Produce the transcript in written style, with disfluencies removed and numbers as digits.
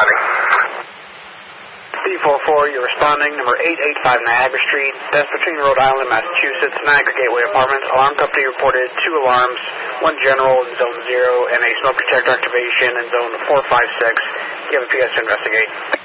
Copy. B44, you're responding, number 885 Niagara Street. That's between Rhode Island and Massachusetts, Niagara Gateway Apartments. Alarm company reported 2 alarms, one general in zone 0 and a smoke detector activation in zone 456. You have a PS to investigate.